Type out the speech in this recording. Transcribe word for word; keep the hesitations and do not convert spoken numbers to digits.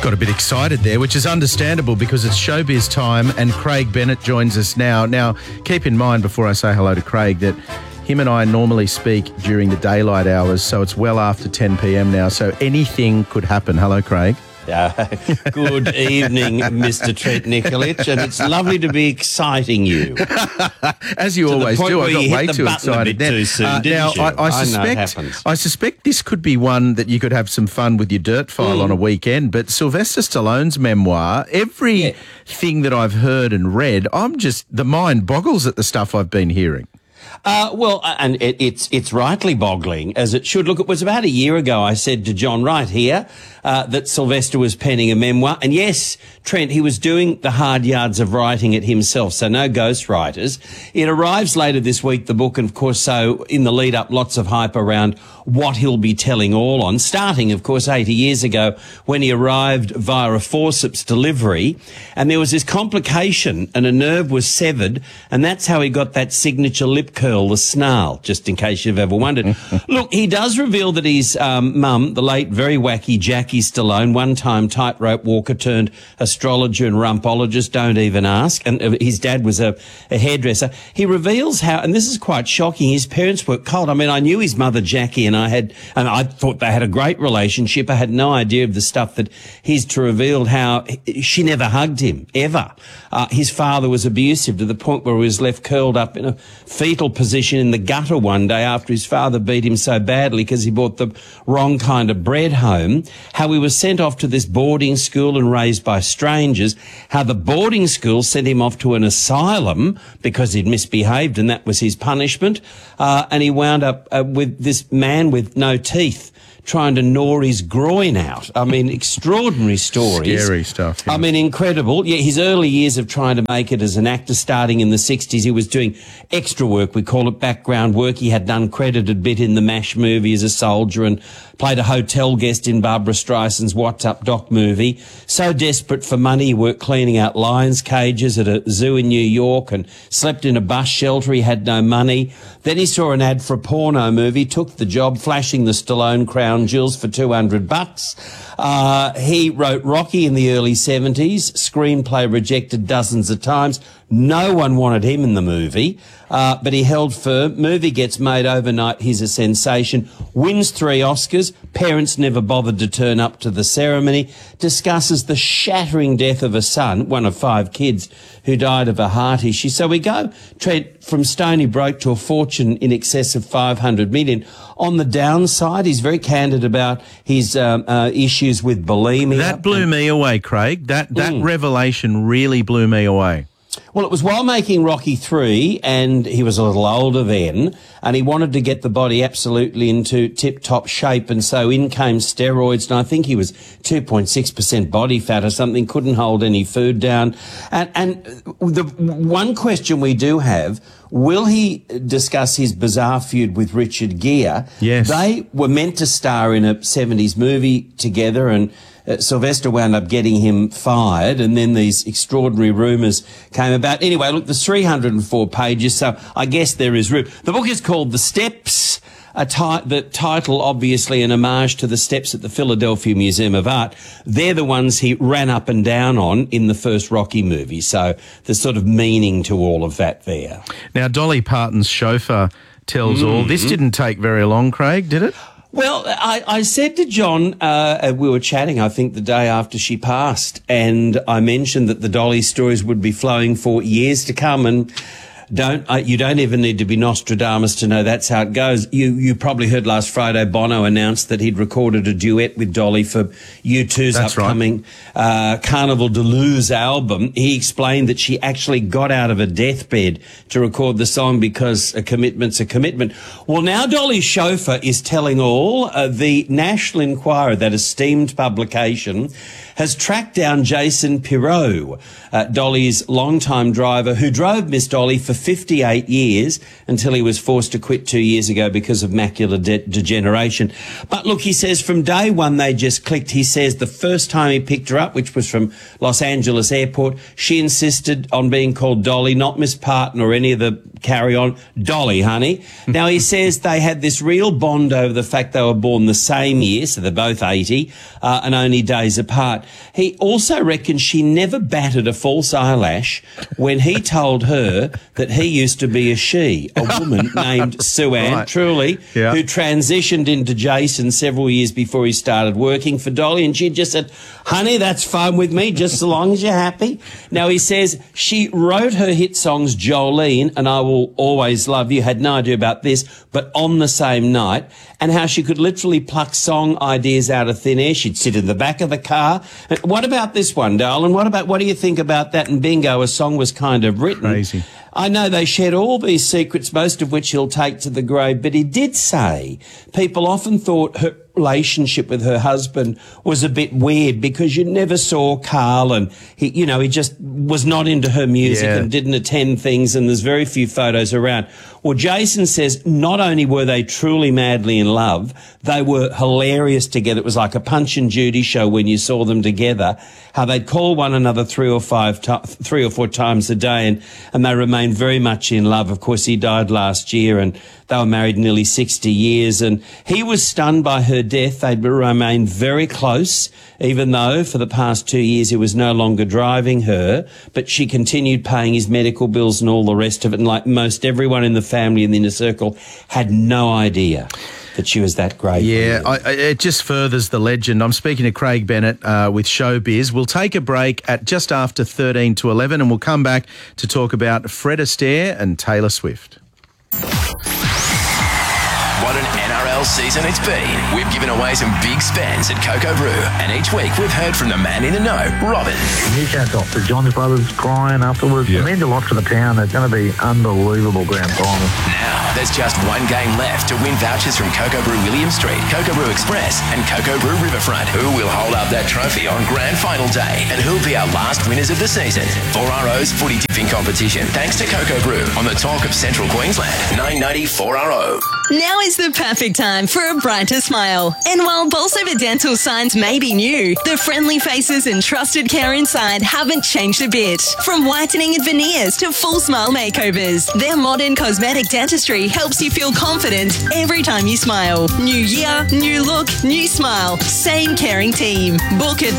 got a bit excited there, which is understandable because it's showbiz time and Craig Bennett joins us now. Now, keep in mind before I say hello to Craig that him and I normally speak during the daylight hours, so it's well after ten p.m. now, so anything could happen. Hello, Craig. Uh, good evening, Mister Trent Nikolic, and it's lovely to be exciting you. As you to always do, I got way too excited. Now, too soon, uh, now I, I, I suspect, I, I suspect this could be one that you could have some fun with your dirt file mm. on a weekend. But Sylvester Stallone's memoir, everything yeah. that I've heard and read, I'm just the mind boggles at the stuff I've been hearing. Uh, well, and it, it's it's rightly boggling, as it should. Look, it was about a year ago I said to John right here uh, that Sylvester was penning a memoir. And yes, Trent, he was doing the hard yards of writing it himself, so no ghostwriters. It arrives later this week, the book, and of course, so in the lead up, lots of hype around what he'll be telling all on, starting, of course, eighty years ago when he arrived via a forceps delivery. And there was this complication and a nerve was severed, and that's how he got that signature lip curl, the snarl, just in case you've ever wondered. Look, he does reveal that his um, mum, the late very wacky Jackie Stallone, one-time tightrope walker turned astrologer and rumpologist, don't even ask, and uh, his dad was a, a hairdresser. He reveals how, and this is quite shocking, his parents were cold. I mean, I knew his mother Jackie, and I had, and I thought they had a great relationship. I had no idea of the stuff that he's to reveal, how she never hugged him, ever. Uh, his father was abusive to the point where he was left curled up in a fetal position in the gutter one day after his father beat him so badly because he brought the wrong kind of bread home. How he was sent off to this boarding school and raised by strangers. How the boarding school sent him off to an asylum because he'd misbehaved and that was his punishment. Uh, and he wound up uh, with this man with no teeth trying to gnaw his groin out. I mean, extraordinary stories. Scary stuff. Yeah. I mean, incredible. Yeah, his early years of trying to make it as an actor, starting in the sixties, he was doing extra work. We call it background work. He had an uncredited bit in the MASH movie as a soldier and played a hotel guest in Barbara Streisand's What's Up Doc movie. So desperate for money, he worked cleaning out lions' cages at a zoo in New York and slept in a bus shelter. He had no money. Then he saw an ad for a porno movie, took the job, flashing the Stallone crown jewels for two hundred bucks. Uh, he wrote Rocky in the early seventies, screenplay rejected dozens of times. No one wanted him in the movie, uh, but he held firm. Movie gets made overnight. He's a sensation. Wins three Oscars. Parents never bothered to turn up to the ceremony. Discusses the shattering death of a son, one of five kids, who died of a heart issue. So we go, Trent, from Stony Broke to a fortune in excess of five hundred million. On the downside, he's very candid about his um, uh, issues with bulimia. That blew me away, Craig. That, that mm. revelation really blew me away. Well, it was while making Rocky three, and he was a little older then, and he wanted to get the body absolutely into tip-top shape, and so in came steroids, and I think he was two point six percent body fat or something, couldn't hold any food down. And, and the one question we do have, will he discuss his bizarre feud with Richard Gere? Yes. They were meant to star in a seventies movie together, and Uh, Sylvester wound up getting him fired, and then these extraordinary rumours came about. Anyway, look, there's three hundred four pages, so I guess there is room. The book is called The Steps, a ti- the title obviously an homage to the steps at the Philadelphia Museum of Art. They're the ones he ran up and down on in the first Rocky movie, so there's sort of meaning to all of that there. Now, Dolly Parton's chauffeur tells mm-hmm. all. This didn't take very long, Craig, did it? Well, I, I said to John, uh, we were chatting, I think, the day after she passed, and I mentioned that the Dolly stories would be flowing for years to come, and don't uh, you don't even need to be Nostradamus to know that's how it goes. You you probably heard last Friday Bono announced that he'd recorded a duet with Dolly for U two's that's upcoming right. uh, Carnival de Luz album. He explained that she actually got out of a deathbed to record the song because a commitment's a commitment. Well, now Dolly's chauffeur is telling all. Uh, the National Enquirer, that esteemed publication, has tracked down Jason Pirot, uh, Dolly's longtime driver, who drove Miss Dolly for fifty-eight years until he was forced to quit two years ago because of macular de- degeneration. But look, he says from day one they just clicked. He says the first time he picked her up, which was from Los Angeles Airport, she insisted on being called Dolly, not Miss Parton or any of the carry on. Dolly, honey. Now, he says they had this real bond over the fact they were born the same year, so they're both eighty, uh, and only days apart. He also reckons she never batted a false eyelash when he told her that he used to be a she, a woman named Sue Ann, right. truly, yeah. who transitioned into Jason several years before he started working for Dolly, and she just said, honey, that's fine with me, just so long as you're happy. Now, he says she wrote her hit songs Jolene and I Will Always Love You, had no idea about this, but on the same night, and how she could literally pluck song ideas out of thin air. She'd sit in the back of the car. What about this one, darling? What about, what do you think about that? And bingo, a song was kind of written. Crazy. I know they shared all these secrets, most of which he'll take to the grave, but he did say people often thought her relationship with her husband was a bit weird because you never saw Carl, and he, you know, he just was not into her music yeah. and didn't attend things, and there's very few photos around. Well, Jason says not only were they truly madly in love, they were hilarious together. It was like a Punch and Judy show when you saw them together, how they'd call one another three or five, to- three or four times a day, and, and they remained very much in love. Of course, he died last year, and they were married nearly sixty years, and he was stunned by her death. They'd remained very close, even though for the past two years he was no longer driving her, but she continued paying his medical bills and all the rest of it. And like most everyone in the family in the inner circle had no idea that she was that great. Yeah, I, I, it just furthers the legend. I'm speaking to Craig Bennett uh, with Showbiz. We'll take a break at just after thirteen to eleven, and we'll come back to talk about Fred Astaire and Taylor Swift. What an N R L season it's been. We've given away some big spends at Coco Brew, and each week we've heard from the man in the know, Robin. Newcastle, the John's brothers crying afterwards. Yeah. It means a lot to the town. It's going to be unbelievable grand final. Now, there's just one game left to win vouchers from Coco Brew William Street, Coco Brew Express, and Coco Brew Riverfront. Who will hold up that trophy on grand final day? And who'll be our last winners of the season? four R O's footy tipping competition, thanks to Coco Brew on the talk of Central Queensland, nine ninety four R O. Now is the perfect time for a brighter smile. And while Bolsover Dental signs may be new, the friendly faces and trusted care inside haven't changed a bit. From whitening and veneers to full smile makeovers, their modern cosmetic dentistry helps you feel confident every time you smile. New year, new look, new smile. Same caring team. Book at